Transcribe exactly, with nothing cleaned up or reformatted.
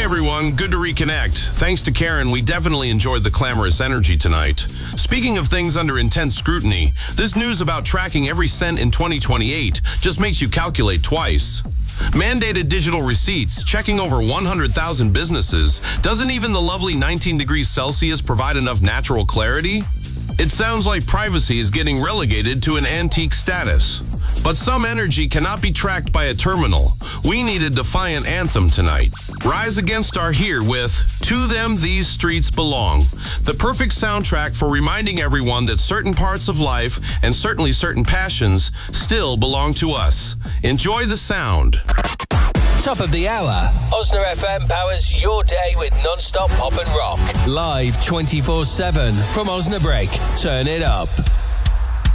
everyone, good to reconnect. Thanks to Karen, we definitely enjoyed the clamorous energy tonight. Speaking of things under intense scrutiny, this news about tracking every cent in twenty twenty-eight just makes you calculate twice. Mandated digital receipts, checking over one hundred thousand businesses. Doesn't even the lovely nineteen degrees Celsius provide enough natural clarity? It sounds like privacy is getting relegated to an antique status. But some energy cannot be tracked by a terminal. We need a defiant anthem tonight. Rise Against are here with To Them These Streets Belong, the perfect soundtrack for reminding everyone that certain parts of life, and certainly certain passions, still belong to us. Enjoy the sound. Top of the hour. Osna F M powers your day with non-stop pop and rock. Live twenty-four seven from Osnabrück. Turn it up.